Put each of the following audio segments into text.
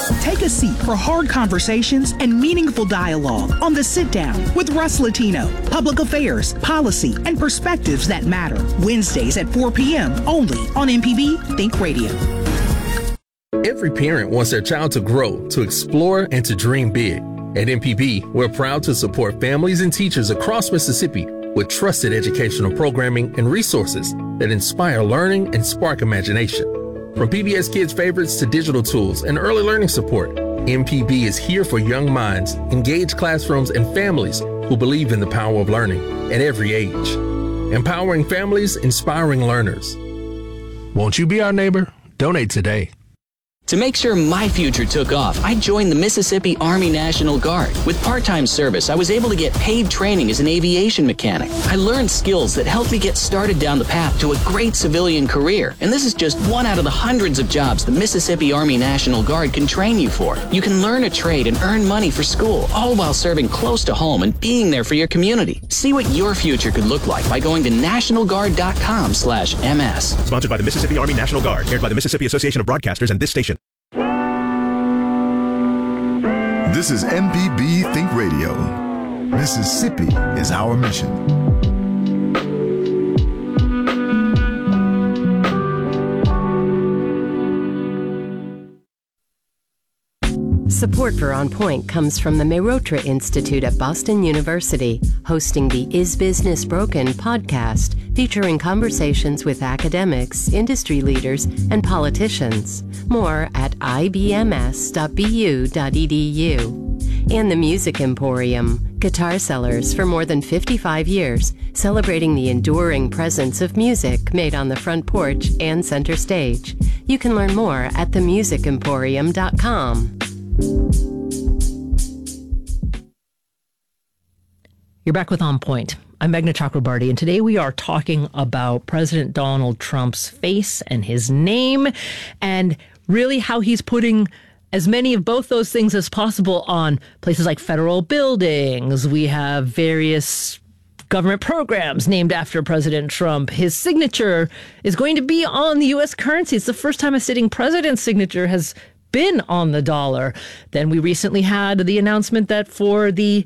Take a seat for hard conversations and meaningful dialogue on The Sit Down with Russ Latino. Public affairs, policy, and perspectives that matter. Wednesdays at 4 p.m. only on MPB Think Radio. Every parent wants their child to grow, to explore, and to dream big. At MPB, we're proud to support families and teachers across Mississippi with trusted educational programming and resources that inspire learning and spark imagination. From PBS Kids favorites to digital tools and early learning support, MPB is here for young minds, engaged classrooms, and families who believe in the power of learning at every age. Empowering families, inspiring learners. Won't you be our neighbor? Donate today. To make sure my future took off, I joined the Mississippi Army National Guard. With part-time service, I was able to get paid training as an aviation mechanic. I learned skills that helped me get started down the path to a great civilian career. And this is just one out of the hundreds of jobs the Mississippi Army National Guard can train you for. You can learn a trade and earn money for school, all while serving close to home and being there for your community. See what your future could look like by going to nationalguard.com/MS. Sponsored by the Mississippi Army National Guard, aired by the Mississippi Association of Broadcasters and this station. This is MPB Think Radio. Mississippi is our mission. Support for On Point comes from the Mehrotra Institute at Boston University, hosting the Is Business Broken podcast, featuring conversations with academics, industry leaders, and politicians. More at ibms.bu.edu. And the Music Emporium, guitar sellers for more than 55 years, celebrating the enduring presence of music made on the front porch and center stage. You can learn more at themusicemporium.com. You're back with On Point. I'm Meghna Chakrabarty, and today we are talking about President Donald Trump's face and his name, and really how he's putting as many of both those things as possible on places like federal buildings. We have various government programs named after President Trump. His signature is going to be on the U.S. currency. It's the first time a sitting president's signature has been on the dollar. Then we recently had the announcement that for the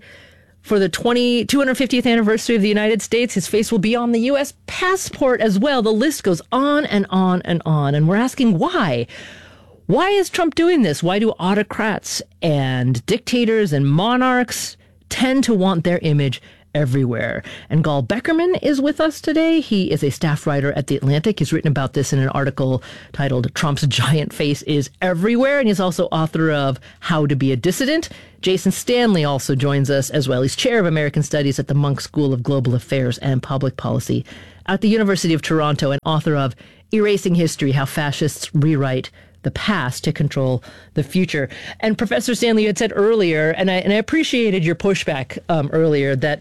250th anniversary of the United States, his face will be on the U.S. passport as well. The list goes on and on and on. And we're asking why. Why is Trump doing this? Why do autocrats and dictators and monarchs tend to want their image everywhere? And Gal Beckerman is with us today. He is a staff writer at The Atlantic. He's written about this in an article titled Trump's Giant Face is Everywhere. And he's also author of How to Be a Dissident. Jason Stanley also joins us as well. He's chair of American Studies at the Munk School of Global Affairs and Public Policy at the University of Toronto and author of Erasing History, How Fascists Rewrite the Past to Control the Future. And Professor Stanley, you had said earlier, and I appreciated your pushback earlier, that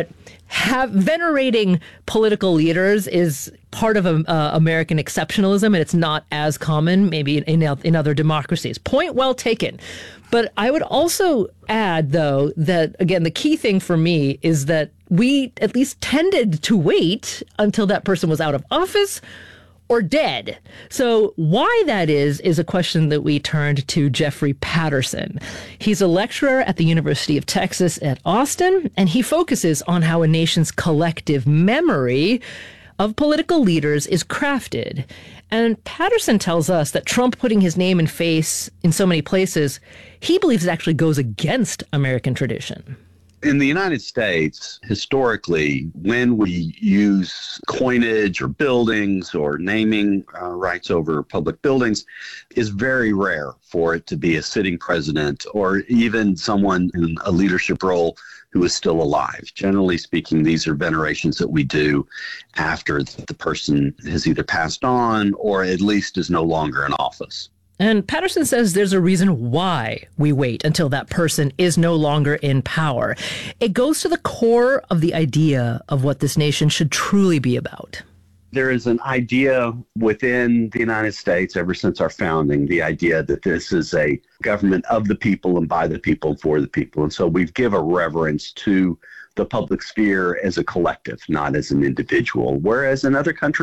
venerating political leaders is part of American exceptionalism, and it's not as common maybe in other democracies. Point well taken. But I would also add, though, that, again, the key thing for me is that we at least tended to wait until that person was out of office or dead. So why that is a question that we turned to Jeffrey Patterson. He's a lecturer at the University of Texas at Austin, and he focuses on how a nation's collective memory of political leaders is crafted. And Patterson tells us that Trump putting his name and face in so many places, he believes it actually goes against American tradition. In the United States, historically, when we use coinage or buildings or naming rights over public buildings, is very rare for it to be a sitting president or even someone in a leadership role who is still alive. Generally speaking, these are venerations that we do after the person has either passed on or at least is no longer in office. And Patterson says there's a reason why we wait until that person is no longer in power. It goes to the core of the idea of what this nation should truly be about. There is an idea within the United States ever since our founding, the idea that this is a government of the people and by the people and for the people. And so we give a reverence to the public sphere as a collective, not as an individual. Whereas in other countries,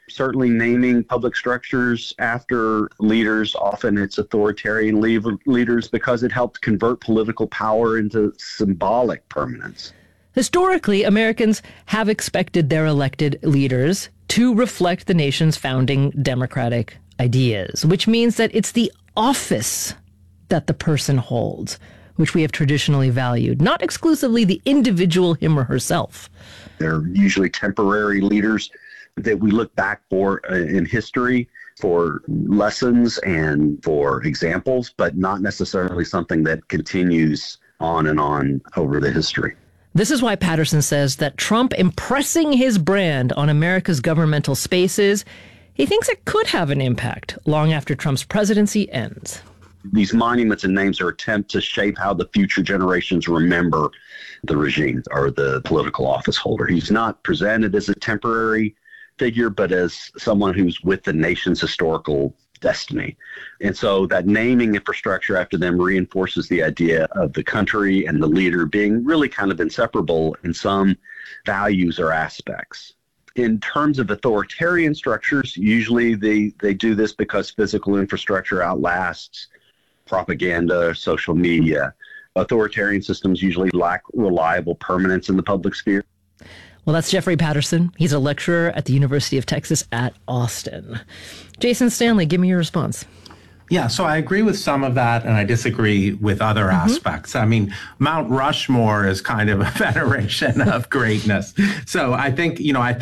Certainly naming public structures after leaders, often it's authoritarian leaders, because it helped convert political power into symbolic permanence. Historically, Americans have expected their elected leaders to reflect the nation's founding democratic ideas, which means that it's the office that the person holds, which we have traditionally valued, not exclusively the individual, him or herself. They're usually temporary leaders that we look back for in history for lessons and for examples, but not necessarily something that continues on and on over the history. This is why Patterson says that Trump impressing his brand on America's governmental spaces, he thinks it could have an impact long after Trump's presidency ends. These monuments and names are attempts to shape how the future generations remember the regime or the political office holder. He's not presented as a temporary figure, but as someone who's with the nation's historical destiny. And so that naming infrastructure after them reinforces the idea of the country and the leader being really kind of inseparable in some values or aspects. In terms of authoritarian structures, usually they do this because physical infrastructure outlasts propaganda, social media. Authoritarian systems usually lack reliable permanence in the public sphere. Well, that's Jeffrey Patterson. He's a lecturer at the University of Texas at Austin. Jason Stanley, give me your response. Yeah, so I agree with some of that, and I disagree with other aspects. I mean, Mount Rushmore is kind of a veneration of greatness. So I think,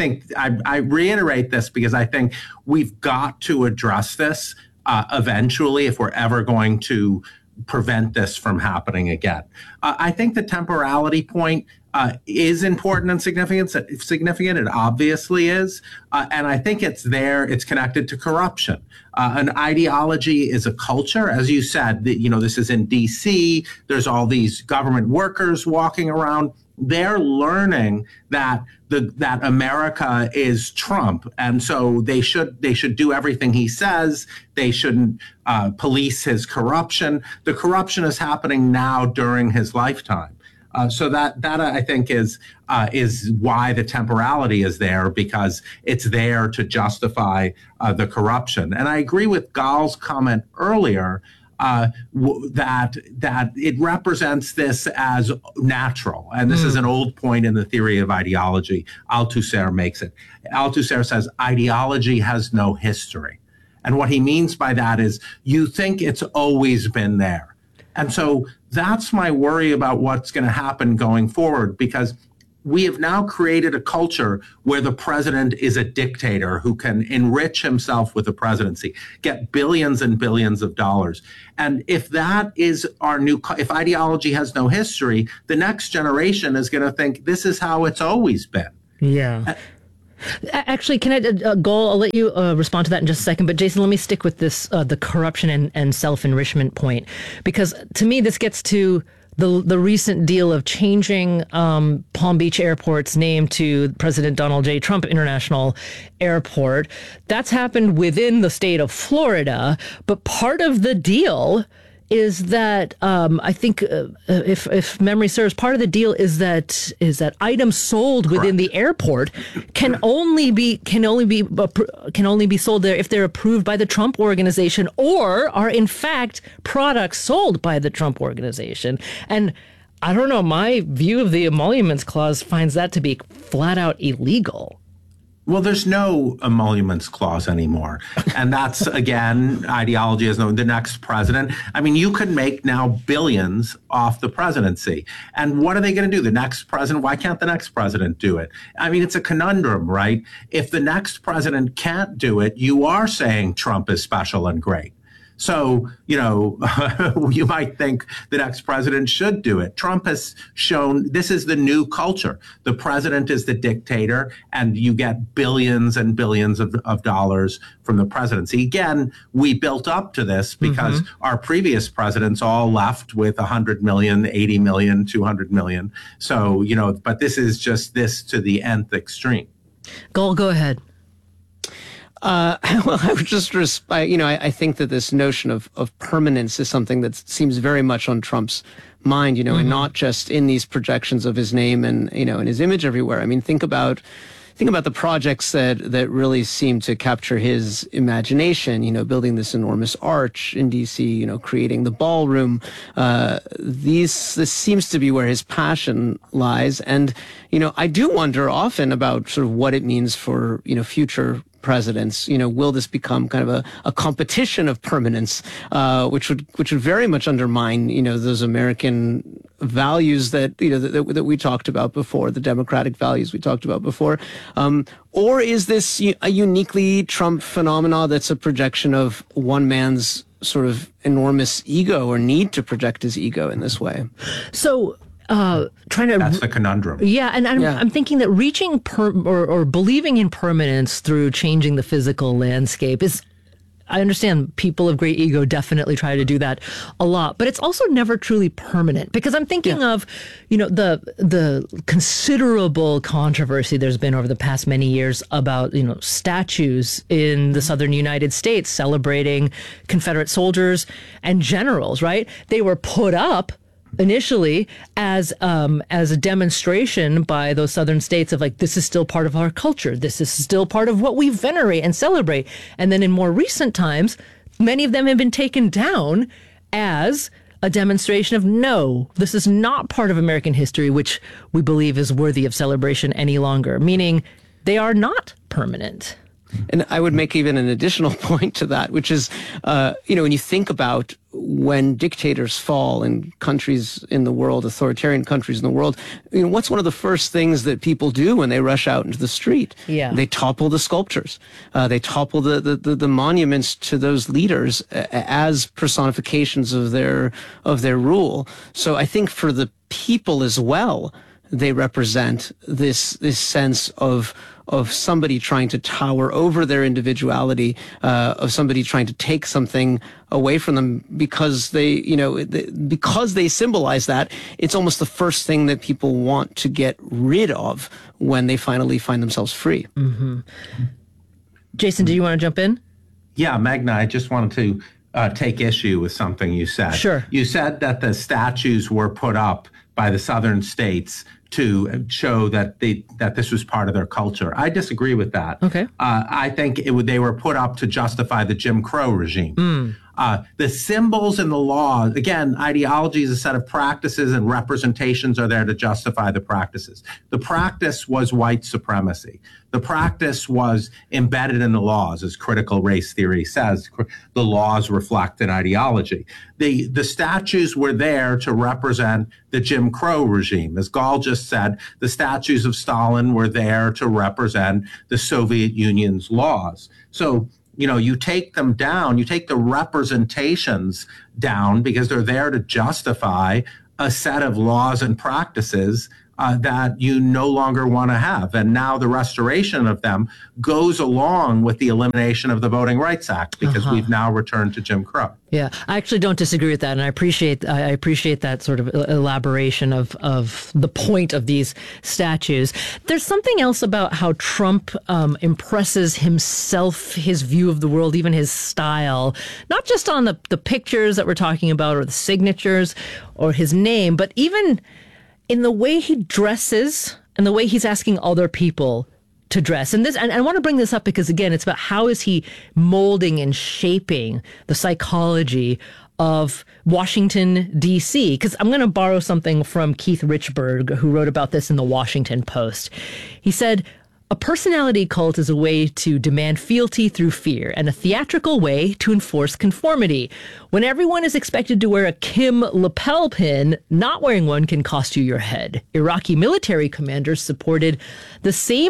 I reiterate this because I think we've got to address this eventually if we're ever going to prevent this from happening again. I think the temporality point is important and significant. It obviously is. And I think it's there. It's connected to corruption. An ideology is a culture. As you said, this is in D.C. There's all these government workers walking around. They're learning that that America is Trump, and so they should do everything he says. They shouldn't police his corruption. The corruption is happening now during his lifetime. So that I think is why the temporality is there, because it's there to justify the corruption. And I agree with Gal's comment earlier that it represents this as natural. And this is an old point in the theory of ideology. Althusser makes it. Althusser says ideology has no history. And what he means by that is you think it's always been there. And so that's my worry about what's going to happen going forward, because we have now created a culture where the president is a dictator who can enrich himself with the presidency, get billions and billions of dollars. And if that is if ideology has no history, the next generation is going to think this is how it's always been. Yeah. Actually, can I, Gal, I'll let you respond to that in just a second. But Jason, let me stick with this, the corruption and self-enrichment point, because to me, this gets to the recent deal of changing Palm Beach Airport's name to President Donald J. Trump International Airport. That's happened within the state of Florida. But part of the deal is that I think, if memory serves, part of the deal is that items sold within the airport can only be sold there if they're approved by the Trump Organization or are in fact products sold by the Trump Organization. And I don't know, my view of the emoluments clause finds that to be flat out illegal. Well, there's no emoluments clause anymore. And that's, again, ideology is the next president. I mean, you could make now billions off the presidency. And what are they going to do? The next president, why can't the next president do it? I mean, it's a conundrum, right? If the next president can't do it, you are saying Trump is special and great. So, you might think the next president should do it. Trump has shown this is the new culture. The president is the dictator, and you get billions and billions of dollars from the presidency. Again, we built up to this because our previous presidents all left with 100 million, 80 million, 200 million. So, but this is just this to the nth extreme. Gal, go ahead. Well, I would just, I think that this notion of permanence is something that seems very much on Trump's mind, and not just in these projections of his name and, and his image everywhere. I mean, think about think about the projects that really seem to capture his imagination, building this enormous arch in D.C., creating the ballroom. This seems to be where his passion lies. And, I do wonder often about sort of what it means for, future presidents. Will this become kind of a competition of permanence, which would very much undermine, those American values that we talked about before, the democratic values we talked about before. Or is this a uniquely Trump phenomena that's a projection of one man's sort of enormous ego or need to project his ego in this way? So, that's the conundrum. Yeah, and I'm thinking that reaching or believing in permanence through changing the physical landscape is, I understand people of great ego definitely try to do that a lot, but it's also never truly permanent, because I'm thinking of, the considerable controversy there's been over the past many years about, statues in the southern United States celebrating Confederate soldiers and generals, right? They were put up initially as a demonstration by those southern states of like, this is still part of our culture. This is still part of what we venerate and celebrate. And then in more recent times, many of them have been taken down as a demonstration of, no, this is not part of American history, which we believe is worthy of celebration any longer, meaning they are not permanent. And I would make even an additional point to that, which is, when you think about when dictators fall in countries in the world, authoritarian countries in the world, what's one of the first things that people do when they rush out into the street? Yeah. They topple the sculptures. They topple the monuments to those leaders as personifications of their rule. So I think for the people as well, they represent this sense of somebody trying to tower over their individuality, of somebody trying to take something away from them because because they symbolize that. It's almost the first thing that people want to get rid of when they finally find themselves free. Mm-hmm. Jason, do you want to jump in? Yeah, Magna, I just wanted to take issue with something you said. Sure. You said that the statues were put up by the southern states to show that this was part of their culture. I disagree with that. Okay. I think they were put up to justify the Jim Crow regime. The symbols and the law, again, ideology is a set of practices and representations are there to justify the practices. The practice was white supremacy. The practice was embedded in the laws, as critical race theory says. The laws reflect an ideology. The statues were there to represent the Jim Crow regime. As Gall just said, the statues of Stalin were there to represent the Soviet Union's laws. So, you take them down, you take the representations down because they're there to justify a set of laws and practices that you no longer want to have. And now the restoration of them goes along with the elimination of the Voting Rights Act because we've now returned to Jim Crow. Yeah, I actually don't disagree with that, and I appreciate that sort of elaboration of the point of these statues. There's something else about how Trump impresses himself, his view of the world, even his style, not just on the pictures that we're talking about or the signatures or his name, but even in the way he dresses and the way he's asking other people to dress. And I want to bring this up because, again, it's about how is he molding and shaping the psychology of Washington, D.C. Because I'm going to borrow something from Keith Richburg, who wrote about this in the Washington Post. He said, "A personality cult is a way to demand fealty through fear and a theatrical way to enforce conformity. When everyone is expected to wear a Kim lapel pin, not wearing one can cost you your head. Iraqi military commanders sported the same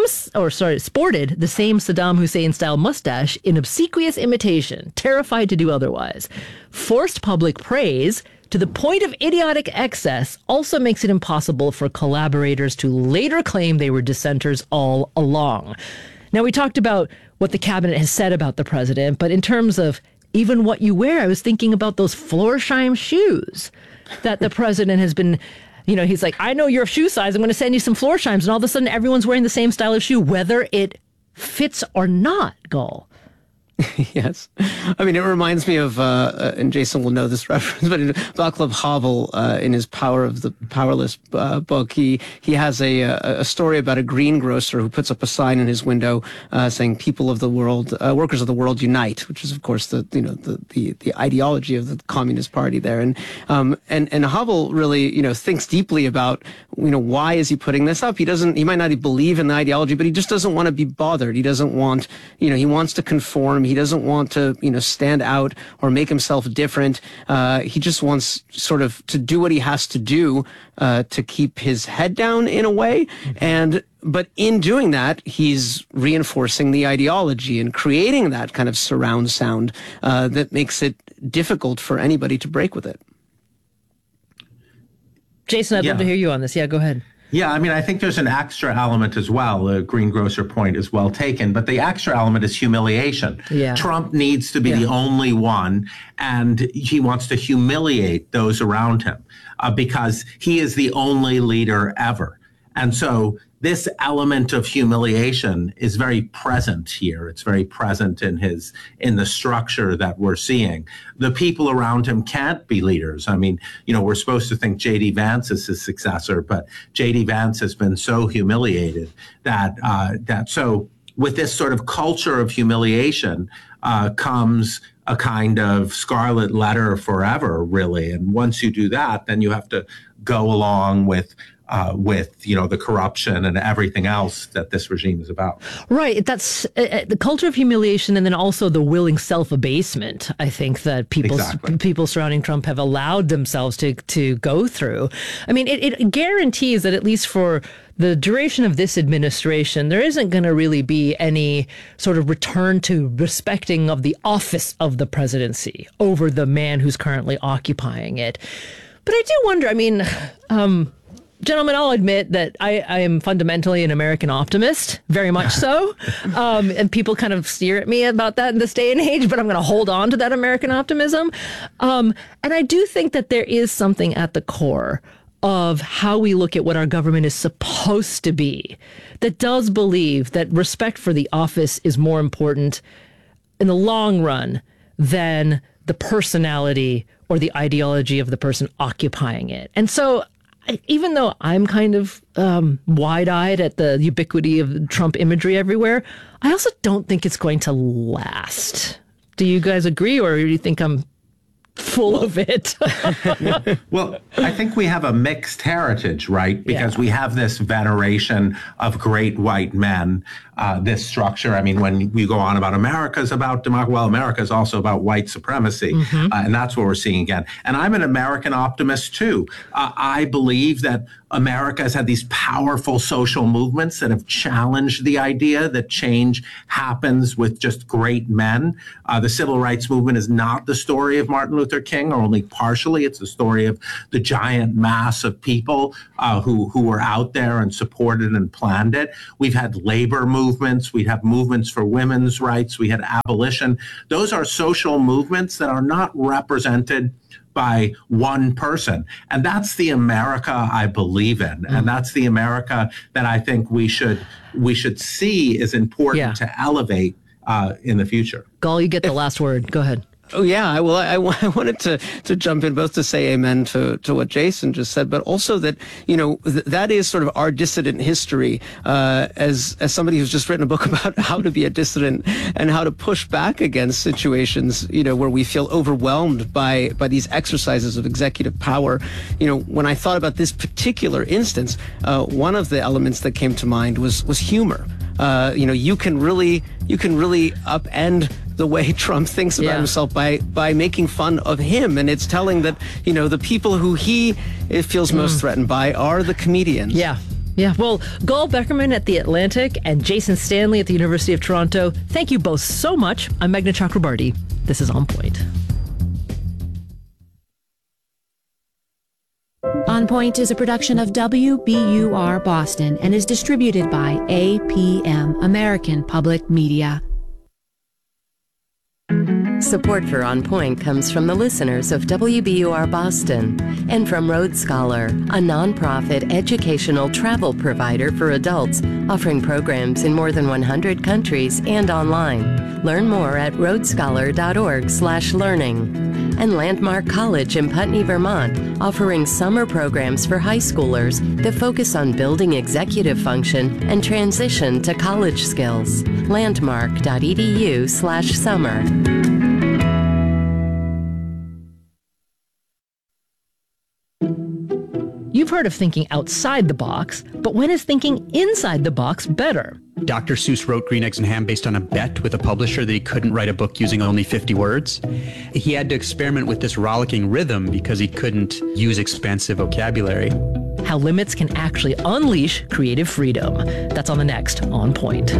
Saddam Hussein-style mustache in obsequious imitation, terrified to do otherwise. Forced public praise to the point of idiotic excess also makes it impossible for collaborators to later claim they were dissenters all along." Now, we talked about what the cabinet has said about the president, but in terms of even what you wear, I was thinking about those Florsheim shoes that the president has been, he's like, I know your shoe size, I'm going to send you some Florsheims, and all of a sudden everyone's wearing the same style of shoe, whether it fits or not, Gall. Yes. I mean, it reminds me of, and Jason will know this reference, but in Václav Havel, in his Power of the Powerless book, he has a story about a greengrocer who puts up a sign in his window saying, "People of the world, workers of the world, unite," which is, of course, the ideology of the Communist Party there. And Havel really, thinks deeply about, why is he putting this up? He might not believe in the ideology, but he just doesn't want to be bothered. He doesn't want, he wants to conform. He doesn't want to, stand out or make himself different. He just wants sort of to do what he has to do to keep his head down in a way. But in doing that, he's reinforcing the ideology and creating that kind of surround sound that makes it difficult for anybody to break with it. Jason, I'd love to hear you on this. Yeah, go ahead. Yeah, I mean, I think there's an extra element as well. The greengrocer point is well taken, but the extra element is humiliation. Yeah. Trump needs to be the only one, and he wants to humiliate those around him because he is the only leader ever. And so this element of humiliation is very present here. It's very present in the structure that we're seeing. The people around him can't be leaders. I mean, we're supposed to think J.D. Vance is his successor, but J.D. Vance has been so humiliated that so with this sort of culture of humiliation comes a kind of scarlet letter forever, really. And once you do that, then you have to go along with the corruption and everything else that this regime is about. Right. That's the culture of humiliation, and then also the willing self-abasement, I think, that people surrounding Trump have allowed themselves to go through. I mean, it guarantees that at least for the duration of this administration, there isn't going to really be any sort of return to respecting of the office of the presidency over the man who's currently occupying it. But I do wonder, I mean, gentlemen, I'll admit that I am fundamentally an American optimist, very much so. And people kind of sneer at me about that in this day and age, but I'm going to hold on to that American optimism. And I do think that there is something at the core of how we look at what our government is supposed to be that does believe that respect for the office is more important in the long run than the personality or the ideology of the person occupying it. And so even though I'm kind of wide-eyed at the ubiquity of Trump imagery everywhere, I also don't think it's going to last. Do you guys agree, or do you think I'm full of it? Well, I think we have a mixed heritage, right? Because we have this veneration of great white men, this structure. I mean, when we go on about America's about democracy, well, America's also about white supremacy. And that's what we're seeing again. And I'm an American optimist, too. I believe that America has had these powerful social movements that have challenged the idea that change happens with just great men. The civil rights movement is not the story of Martin Luther King, or only partially. It's the story of the giant mass of people who were out there and supported and planned it. We've had labor movements. We have movements for women's rights. We had abolition. Those are social movements that are not represented by one person. And that's the America I believe in. And that's the America that I think we should see is important to elevate in the future. Gol, you get the last word. Go ahead. Oh, yeah. Well, I wanted to jump in both to say amen to what Jason just said, but also that, that is sort of our dissident history, as somebody who's just written a book about how to be a dissident and how to push back against situations, where we feel overwhelmed by these exercises of executive power. When I thought about this particular instance, one of the elements that came to mind was humor. You can really upend the way Trump thinks about himself by making fun of him. And it's telling that, the people who he feels most threatened by are the comedians. Yeah. Well, Gol Beckerman at The Atlantic and Jason Stanley at the University of Toronto, thank you both so much. I'm Meghna Chakrabarti. This is On Point. On Point is a production of WBUR Boston and is distributed by APM, American Public Media. Support for On Point comes from the listeners of WBUR Boston and from Road Scholar, a nonprofit educational travel provider for adults offering programs in more than 100 countries and online. Learn more at roadscholar.org/learning. And Landmark College in Putney, Vermont, offering summer programs for high schoolers that focus on building executive function and transition to college skills. Landmark.edu/summer. You've heard of thinking outside the box, but when is thinking inside the box better? Dr. Seuss wrote Green Eggs and Ham based on a bet with a publisher that he couldn't write a book using only 50 words. He had to experiment with this rollicking rhythm because he couldn't use expansive vocabulary. How limits can actually unleash creative freedom. That's on the next On Point.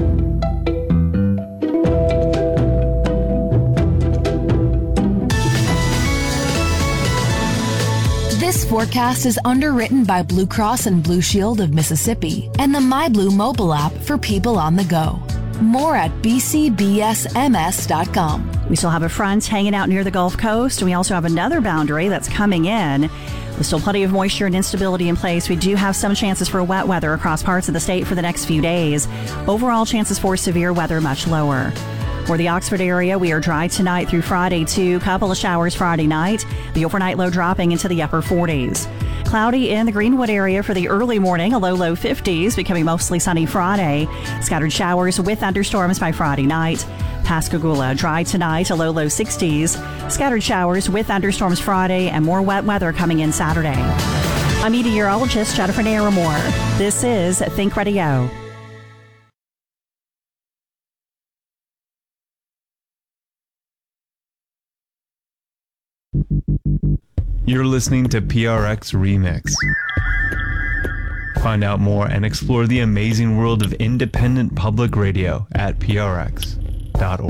This forecast is underwritten by Blue Cross and Blue Shield of Mississippi and the MyBlue mobile app for people on the go. More at bcbsms.com. We still have a front hanging out near the Gulf Coast, and we also have another boundary that's coming in. There's still plenty of moisture and instability in place. We do have some chances for wet weather across parts of the state for the next few days. Overall chances for severe weather much lower. For the Oxford area, we are dry tonight through Friday too. Couple of showers Friday night. The overnight low dropping into the upper 40s. Cloudy in the Greenwood area for the early morning, a low 50s, becoming mostly sunny Friday. Scattered showers with thunderstorms by Friday night. Pascagoula, dry tonight, a low 60s. Scattered showers with thunderstorms Friday and more wet weather coming in Saturday. I'm meteorologist Jennifer Naramore. This is Think Radio. You're listening to PRX Remix. Find out more and explore the amazing world of independent public radio at prx.org.